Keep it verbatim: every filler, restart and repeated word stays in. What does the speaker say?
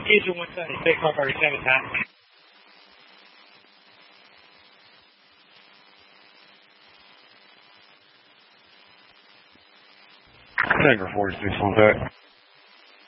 Caesar one seventy-six, one thirty-seven, time. Tanker forty-six, contact.